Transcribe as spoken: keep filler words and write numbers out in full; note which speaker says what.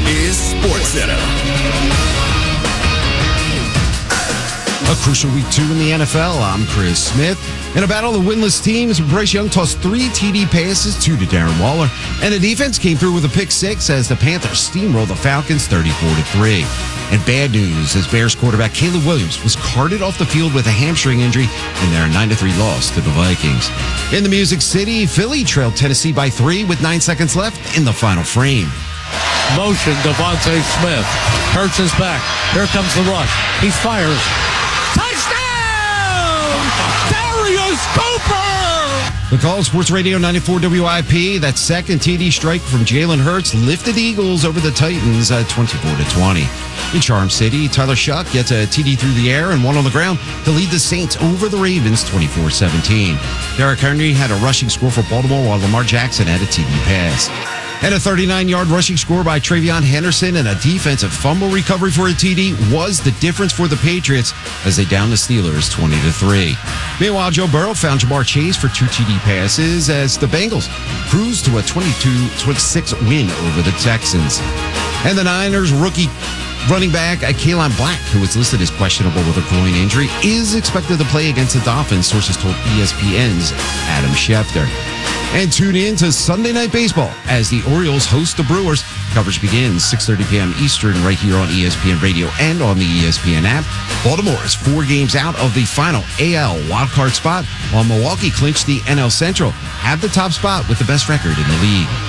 Speaker 1: is SportsCenter.
Speaker 2: A crucial week two in the N F L. I'm Chris Smith. In a battle of winless teams, Bryce Young tossed three T D passes, two to Darren Waller, and the defense came through with a pick six as the Panthers steamrolled the Falcons thirty-four to three. And bad news as Bears quarterback Caleb Williams was carted off the field with a hamstring injury in their nine to three loss to the Vikings. In the Music City, Philly trailed Tennessee by three with nine seconds left in the final frame.
Speaker 3: Motion, Devontae Smith. Hurts his back. Here comes the rush. He fires. Touchdown! Darius Cooper!
Speaker 2: The call, Sports Radio ninety-four W I P. That second T D strike from Jalen Hurts lifted the Eagles over the Titans at twenty-four to twenty. In Charm City, Tyler Shuck gets a T D through the air and one on the ground to lead the Saints over the Ravens twenty-four seventeen. Derrick Henry had a rushing score for Baltimore while Lamar Jackson had a T D pass. And a thirty-nine-yard rushing score by Travion Henderson and a defensive fumble recovery for a T D was the difference for the Patriots as they downed the Steelers twenty to three. Meanwhile, Joe Burrow found Jamar Chase for two T D passes as the Bengals cruised to a twenty-two twenty-six win over the Texans. And the Niners rookie running back Kalen Black, who is listed as questionable with a groin injury, is expected to play against the Dolphins, sources told E S P N's Adam Schefter. And tune in to Sunday Night Baseball as the Orioles host the Brewers. Coverage begins six thirty p.m. Eastern right here on E S P N Radio and on the E S P N app. Baltimore is four games out of the final A L wildcard spot, while Milwaukee clinched the N L Central, have the top spot with the best record in the league.